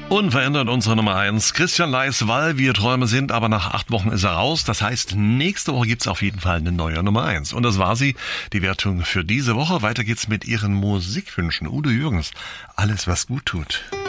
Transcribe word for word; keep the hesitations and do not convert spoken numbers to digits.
Unverändert unsere Nummer eins. Christian Leis, weil wir Träume sind, aber nach acht Wochen ist er raus. Das heißt, nächste Woche gibt's auf jeden Fall eine neue Nummer eins. Und das war sie, die Wertung für diese Woche. Weiter geht's mit Ihren Musikwünschen. Udo Jürgens, alles was gut tut.